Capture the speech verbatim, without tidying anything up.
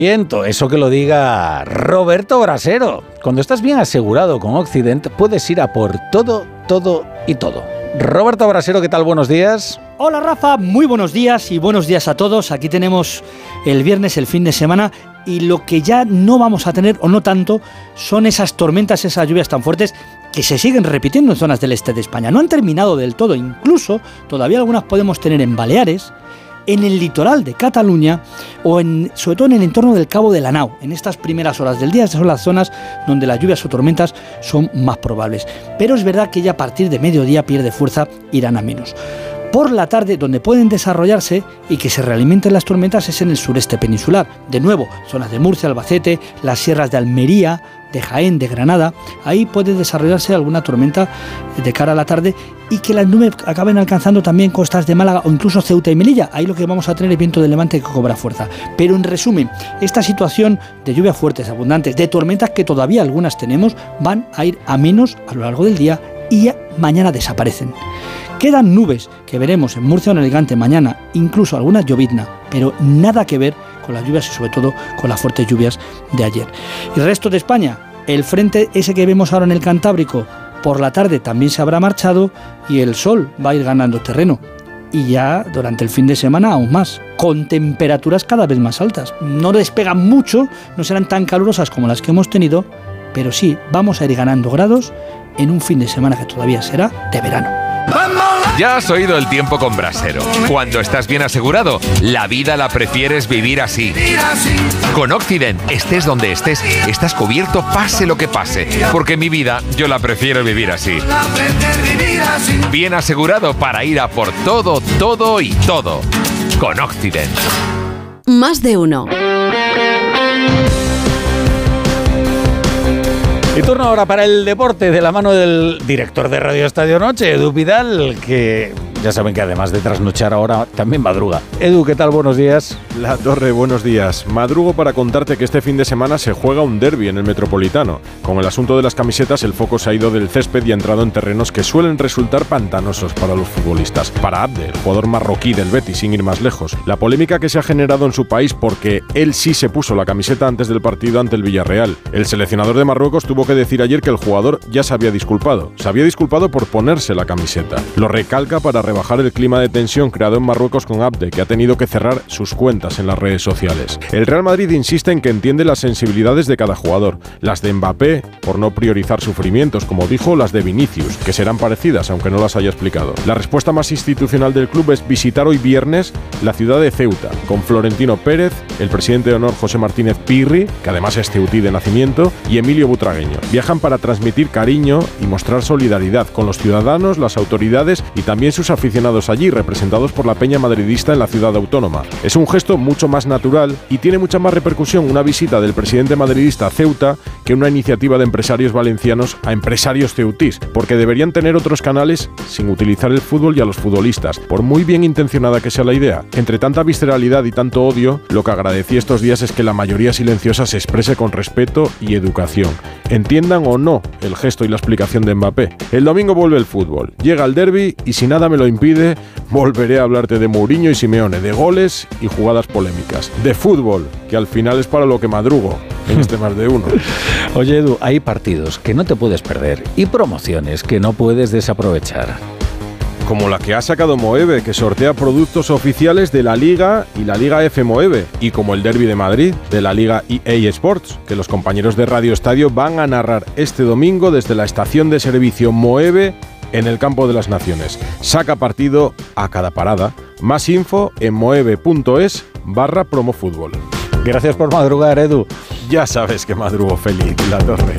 Viento, eso que lo diga Roberto Brasero. Cuando estás bien asegurado con Occident, puedes ir a por todo, todo y todo. Roberto Brasero, ¿qué tal? Buenos días. Hola Rafa, muy buenos días y buenos días a todos. Aquí tenemos el viernes, el fin de semana, y lo que ya no vamos a tener, o no tanto, son esas tormentas, esas lluvias tan fuertes que se siguen repitiendo en zonas del este de España. No han terminado del todo, incluso todavía algunas podemos tener en Baleares, en el litoral de Cataluña o en, sobre todo en el entorno del Cabo de la Nau. En estas primeras horas del día, estas son las zonas donde las lluvias o tormentas son más probables. Pero es verdad que ya a partir de mediodía pierde fuerza, irán a menos. Por la tarde, donde pueden desarrollarse y que se realimenten las tormentas es en el sureste peninsular. De nuevo, zonas de Murcia, Albacete, las sierras de Almería, de Jaén, de Granada. Ahí puede desarrollarse alguna tormenta de cara a la tarde y que las nubes acaben alcanzando también costas de Málaga o incluso Ceuta y Melilla. Ahí lo que vamos a tener es viento de levante que cobra fuerza. Pero en resumen, esta situación de lluvias fuertes, abundantes, de tormentas que todavía algunas tenemos, van a ir a menos a lo largo del día y mañana desaparecen. Quedan nubes que veremos en Murcia o en Alicante mañana, incluso algunas llovizna, pero nada que ver con las lluvias y sobre todo con las fuertes lluvias de ayer. Y el resto de España, el frente ese que vemos ahora en el Cantábrico, por la tarde también se habrá marchado y el sol va a ir ganando terreno. Y ya durante el fin de semana aún más, con temperaturas cada vez más altas. No despegan mucho, no serán tan calurosas como las que hemos tenido, pero sí vamos a ir ganando grados en un fin de semana que todavía será de verano. Ya has oído el tiempo con Brasero. Cuando estás bien asegurado, la vida la prefieres vivir así. Con Occident, estés donde estés, estás cubierto pase lo que pase. Porque mi vida, yo la prefiero vivir así. Bien asegurado para ir a por todo, todo y todo. Con Occident. Más de uno. Y turno ahora para el deporte de la mano del director de Radio Estadio Noche, Edu Vidal, que ya saben que además de trasnochar ahora también madruga. Edu, ¿qué tal? Buenos días. La Torre, buenos días. Madrugo para contarte que este fin de semana se juega un derbi en el Metropolitano. Con el asunto de las camisetas, el foco se ha ido del césped y ha entrado en terrenos que suelen resultar pantanosos para los futbolistas. Para Abde, el jugador marroquí del Betis, sin ir más lejos. La polémica que se ha generado en su país porque él sí se puso la camiseta antes del partido ante el Villarreal. El seleccionador de Marruecos tuvo que decir ayer que el jugador ya se había disculpado. Se había disculpado por ponerse la camiseta. Lo recalca para rebajar el clima de tensión creado en Marruecos con Abde, que ha tenido que cerrar sus cuentas en las redes sociales. El Real Madrid insiste en que entiende las sensibilidades de cada jugador. Las de Mbappé, por no priorizar sufrimientos, como dijo, las de Vinicius, que serán parecidas, aunque no las haya explicado. La respuesta más institucional del club es visitar hoy viernes la ciudad de Ceuta, con Florentino Pérez, el presidente de honor José Martínez Pirri, que además es ceutí de nacimiento, y Emilio Butragueño. Viajan para transmitir cariño y mostrar solidaridad con los ciudadanos, las autoridades y también sus aficionados allí, representados por la peña madridista en la ciudad autónoma. Es un gesto mucho más natural y tiene mucha más repercusión una visita del presidente madridista a Ceuta que una iniciativa de empresarios valencianos a empresarios ceutís, porque deberían tener otros canales sin utilizar el fútbol y a los futbolistas, por muy bien intencionada que sea la idea. Entre tanta visceralidad y tanto odio, lo que agradecí estos días es que la mayoría silenciosa se exprese con respeto y educación. Entiendan o no el gesto y la explicación de Mbappé. El domingo vuelve el fútbol, llega el derbi y si nada me lo impide, volveré a hablarte de Mourinho y Simeone, de goles y jugadas polémicas, de fútbol, que al final es para lo que madrugo en este más de uno. Oye, Edu, hay partidos que no te puedes perder y promociones que no puedes desaprovechar. Como la que ha sacado Moeve, que sortea productos oficiales de la Liga y la Liga F Moeve, y como el Derbi de Madrid, de la Liga E A Sports, que los compañeros de Radio Estadio van a narrar este domingo desde la estación de servicio Moeve en el Campo de las Naciones. Saca partido a cada parada. Más info en moeve.es barra promofútbol. Gracias por madrugar, Edu. Ya sabes que madrugo feliz, La Torre.